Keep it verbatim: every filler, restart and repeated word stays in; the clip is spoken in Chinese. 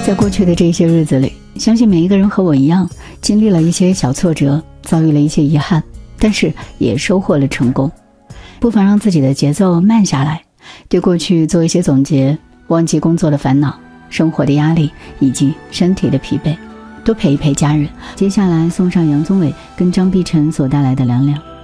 在过去的这些日子里，相信每一个人和我一样，经历了一些小挫折，遭遇了一些遗憾，但是也收获了成功。不妨让自己的节奏慢下来，对过去做一些总结，忘记工作的烦恼、生活的压力以及身体的疲惫，多陪一陪家人。接下来送上杨宗纬跟张碧晨所带来的凉凉。